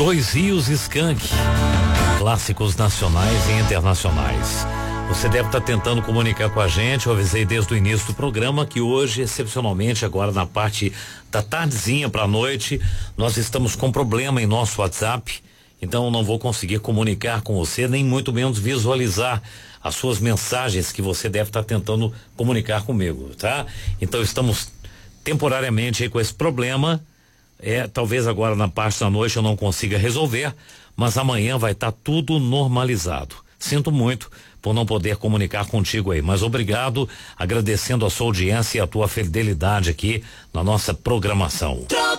Dois Rios e Skank, clássicos nacionais e internacionais. Você deve estar tentando comunicar com a gente. Eu avisei desde o início do programa que hoje, excepcionalmente, agora na parte da tardezinha para a noite, nós estamos com problema em nosso WhatsApp. Então eu não vou conseguir comunicar com você, nem muito menos visualizar as suas mensagens que você deve estar tentando comunicar comigo, tá? Então estamos temporariamente aí com esse problema. Talvez agora na parte da noite eu não consiga resolver, mas amanhã vai estar tudo normalizado. Sinto muito por não poder comunicar contigo aí, mas obrigado, agradecendo a sua audiência e a tua fidelidade aqui na nossa programação.